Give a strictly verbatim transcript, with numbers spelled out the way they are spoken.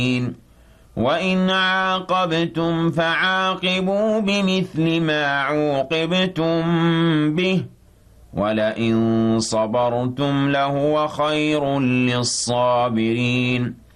وَإِنْ عَاقَبْتُمْ فَعَاقِبُوا بِمِثْلِ مَا عُوقِبْتُم بِهِ وَلَئِن صَبَرْتُمْ لَهُوَ خَيْرٌ لِّلصَّابِرِينَ